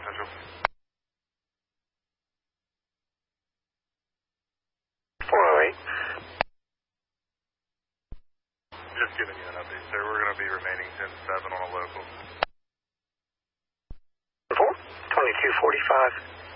Central. 408. Just giving you an update, sir. We're going to be remaining 10-7 on a local. 4? 2245.